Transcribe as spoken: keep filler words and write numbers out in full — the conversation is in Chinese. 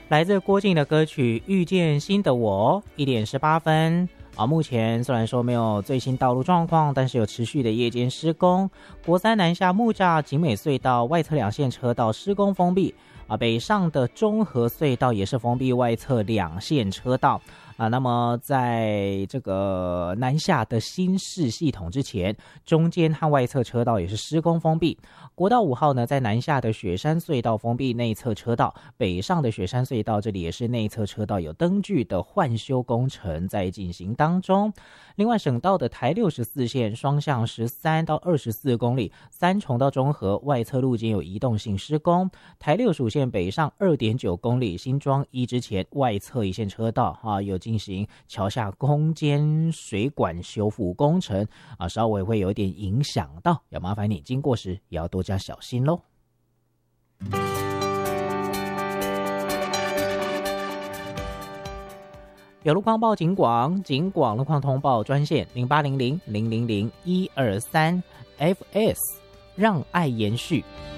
来自郭靖的歌曲《遇见新的我》，一点十八分啊。目前虽然说没有最新道路状况，但是有持续的夜间施工。国三南下木栅景美隧道外侧两线车道施工封闭啊，北上的中和隧道也是封闭外侧两线车道啊。那么在这个南下的新市系统之前，中间和外侧车道也是施工封闭。国道五号呢，在南下的雪山隧道封闭内侧车道，北上的雪山隧道这里也是内侧车道有灯具的换修工程在进行当中。另外，省道的台六十四线双向十三到二十四公里，三重到中和外侧路径有移动性施工。台六十五线北上二点九公里，新庄一之前外侧一线车道啊，有进行桥下空间水管修复工程啊，稍微会有点影响到，要麻烦你经过时也要多加小心咯。有路况报警广，警广路况通报专线零八零零零零零一二三 F S， 让爱延续。